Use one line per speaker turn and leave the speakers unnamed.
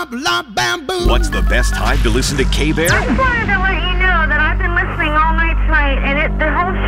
What's the best time to listen to K-Bear?
I just wanted to let you know that I've been listening all night tonight, and the whole